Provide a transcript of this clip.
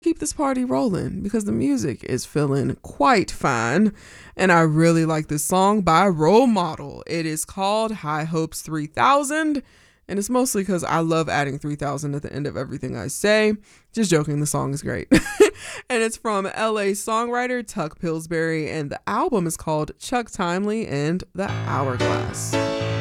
keep this party rolling because the music is feeling quite fine. And I really like this song by Role Model. It is called High Hopes 3000. And it's mostly because I love adding 3000 at the end of everything I say. Just joking, the song is great. And it's from LA songwriter Tuck Pillsbury. And the album is called Chuck Timely and the Hourglass.